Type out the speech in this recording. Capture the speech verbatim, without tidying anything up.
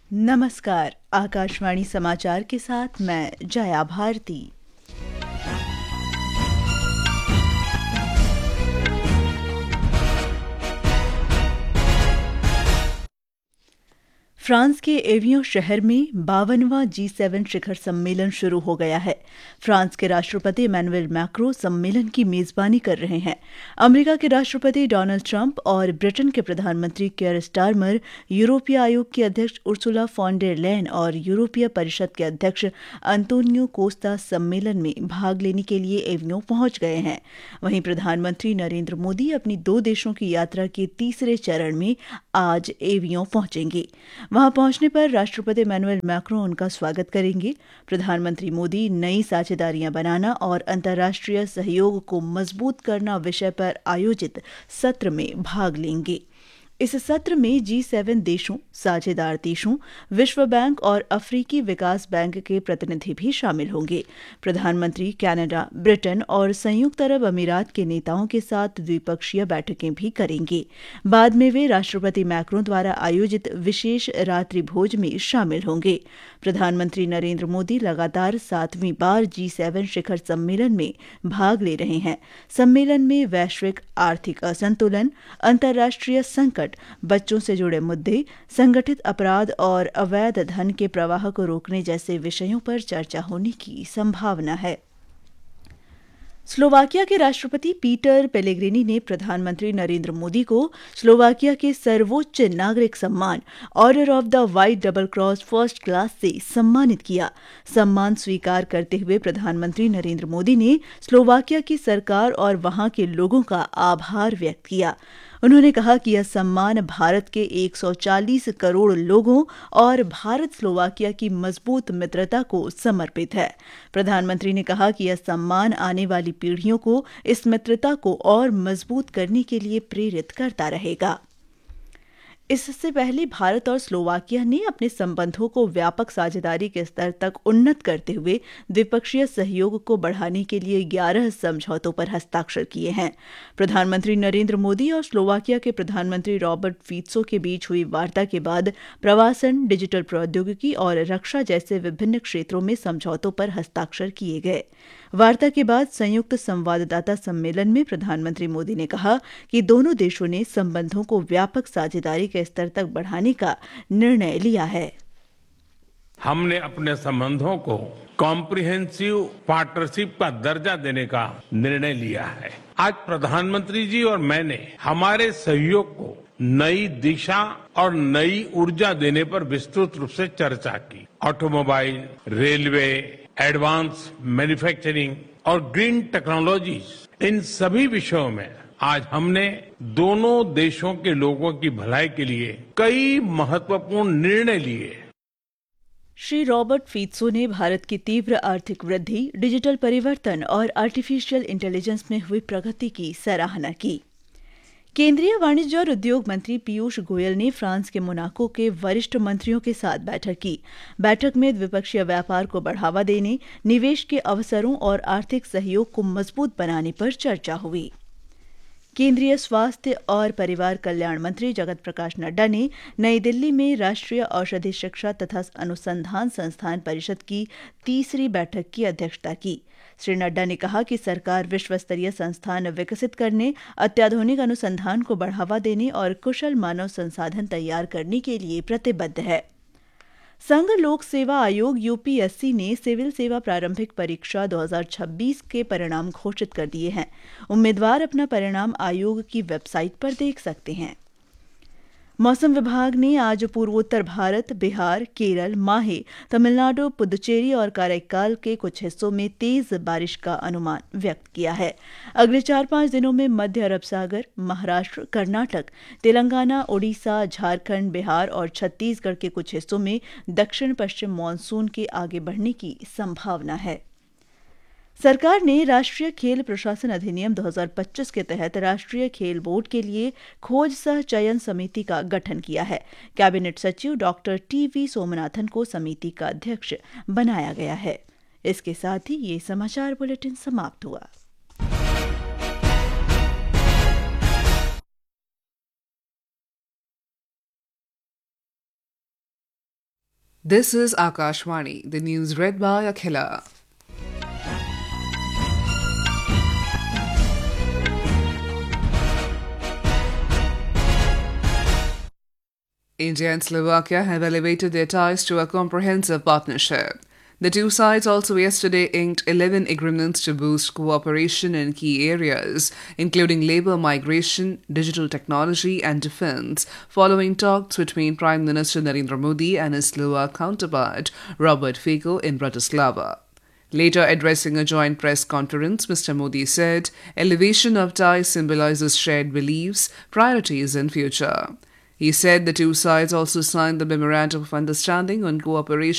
नमस्कार, आकाशवाणी समाचार के साथ मैं जया भारती। फ्रांस के एवियन शहर में बावनवां जी सेवन शिखर सम्मेलन शुरू हो गया है। फ्रांस के राष्ट्रपति इमैनुएल मैक्रों सम्मेलन की मेजबानी कर रहे हैं। अमेरिका के राष्ट्रपति डोनाल्ड ट्रंप और ब्रिटेन के प्रधानमंत्री केयर स्टारमर, यूरोपीय आयोग की अध्यक्ष उर्सुला फॉन डेर लेयन और यूरोपीय परिषद के अध्यक्ष अंतोनियो कोस्टा सम्मेलन में भाग लेने के लिए एवियन पहुंच गए हैं। वहीं प्रधानमंत्री नरेंद्र मोदी अपनी दो देशों की यात्रा के तीसरे चरण में आज एवियन पहुंचेंगे। वहां पहुंचने पर राष्ट्रपति इमैनुएल मैक्रों उनका स्वागत करेंगे। प्रधानमंत्री मोदी नई साझेदारियां बनाना और अंतर्राष्ट्रीय सहयोग को मजबूत करना विषय पर आयोजित सत्र में भाग लेंगे। इस सत्र में जी सेवन देशों, साझेदार देशों, विश्व बैंक और अफ्रीकी विकास बैंक के प्रतिनिधि भी शामिल होंगे। प्रधानमंत्री कनाडा, ब्रिटेन और संयुक्त अरब अमीरात के नेताओं के साथ द्विपक्षीय बैठकें भी करेंगे। बाद में वे राष्ट्रपति मैक्रों द्वारा आयोजित विशेष रात्रि भोज में शामिल होंगे। प्रधानमंत्री नरेंद्र मोदी लगातार सातवीं बार जी सेवन शिखर सम्मेलन में भाग ले रहे हैं। सम्मेलन में वैश्विक आर्थिक असंतुलन, अंतर्राष्ट्रीय संकट, बच्चों से जुड़े मुद्दे, संगठित अपराध और अवैध धन के प्रवाह को रोकने जैसे विषयों पर चर्चा होने की संभावना है। स्लोवाकिया के राष्ट्रपति पीटर पेलेग्रिनी ने प्रधानमंत्री नरेंद्र मोदी को स्लोवाकिया के सर्वोच्च नागरिक सम्मान order of the white double cross first class से सम्मानित किया। सम्मान स्वीकार करते हुए प्रधानमंत्री नरेंद्र मोदी ने स्लोवाकिया की सरकार और वहां के लोगों का आभार व्यक्त किया। उन्होंने कहा कि यह सम्मान भारत के एक सौ चालीस करोड़ लोगों और भारत स्लोवाकिया की मजबूत मित्रता को समर्पित है। प्रधानमंत्री ने कहा कि यह सम्मान आने वाली पीढ़ियों को इस मित्रता को और मजबूत करने के लिए प्रेरित करता रहेगा। इससे पहले भारत और स्लोवाकिया ने अपने संबंधों को व्यापक साझेदारी के स्तर तक उन्नत करते हुए द्विपक्षीय सहयोग को बढ़ाने के लिए ग्यारह समझौतों पर हस्ताक्षर किए हैं। प्रधानमंत्री नरेंद्र मोदी और स्लोवाकिया के प्रधानमंत्री रॉबर्ट फीत्सो के बीच हुई वार्ता के बाद प्रवासन, डिजिटल प्रौद्योगिकी और रक्षा जैसे विभिन्न क्षेत्रों में समझौतों पर हस्ताक्षर किए गए। वार्ता के बाद संयुक्त संवाददाता सम्मेलन में प्रधानमंत्री मोदी ने कहा कि दोनों देशों ने संबंधों को व्यापक साझेदारी के स्तर तक बढ़ाने का निर्णय लिया है। हमने अपने संबंधों को कॉम्प्रिहेंसिव पार्टनरशिप का दर्जा देने का निर्णय लिया है। आज प्रधानमंत्री जी और मैंने हमारे सहयोग को नई दिशा और नई ऊर्जा देने पर विस्तृत रूप से चर्चा की। ऑटोमोबाइल, रेलवे, एडवांस मैन्युफैक्चरिंग और ग्रीन टेक्नोलॉजीज, इन सभी विषयों में आज हमने दोनों देशों के लोगों की भलाई के लिए कई महत्वपूर्ण निर्णय लिए। श्री रॉबर्ट फीत्सो ने भारत की तीव्र आर्थिक वृद्धि, डिजिटल परिवर्तन और आर्टिफिशियल इंटेलिजेंस में हुई प्रगति की सराहना की। केंद्रीय वाणिज्य और उद्योग मंत्री पीयूष गोयल ने फ्रांस के मोनाको के वरिष्ठ मंत्रियों के साथ बैठक की। बैठक में द्विपक्षीय व्यापार को बढ़ावा देने, निवेश के अवसरों और आर्थिक सहयोग को मजबूत बनाने पर चर्चा हुई। केंद्रीय स्वास्थ्य और परिवार कल्याण मंत्री जगत प्रकाश नड्डा ने नई दिल्ली में राष्ट्रीय औषधि शिक्षा तथा अनुसंधान संस्थान परिषद की तीसरी बैठक की अध्यक्षता की। श्री नड्डा ने कहा कि सरकार विश्व स्तरीय संस्थान विकसित करने, अत्याधुनिक अनुसंधान को बढ़ावा देने और कुशल मानव संसाधन तैयार करने के लिए प्रतिबद्ध है। संघ लोक सेवा आयोग यूपीएससी ने सिविल सेवा प्रारंभिक परीक्षा दो हज़ार छब्बीस के परिणाम घोषित कर दिए हैं। उम्मीदवार अपना परिणाम आयोग की वेबसाइट पर देख सकते हैं। मौसम विभाग ने आज पूर्वोत्तर भारत, बिहार, केरल, माहे, तमिलनाडु, पुदुचेरी और काराइकाल के कुछ हिस्सों में तेज बारिश का अनुमान व्यक्त किया है। अगले चार पांच दिनों में मध्य अरब सागर, महाराष्ट्र, कर्नाटक, तेलंगाना, ओडिशा, झारखंड, बिहार और छत्तीसगढ़ के कुछ हिस्सों में दक्षिण पश्चिम मानसून के आगे बढ़ने की संभावना है। सरकार ने राष्ट्रीय खेल प्रशासन अधिनियम दो हज़ार पच्चीस के तहत राष्ट्रीय खेल बोर्ड के लिए खोज सह चयन समिति का गठन किया है। कैबिनेट सचिव डॉक्टर टी वी सोमनाथन को समिति का अध्यक्ष बनाया गया है। इसके साथ ही ये समाचार बुलेटिन समाप्त हुआ। This is Akashvani, the news read by Akhila. India and Slovakia have elevated their ties to a comprehensive partnership. The two sides also yesterday inked eleven agreements to boost cooperation in key areas, including labour migration, digital technology and defence, following talks between Prime Minister Narendra Modi and his Slovak counterpart, Robert Fico, in Bratislava. Later addressing a joint press conference, Mister Modi said, elevation of ties symbolizes shared beliefs, priorities and future. He said the two sides also signed the Memorandum of Understanding on Cooperation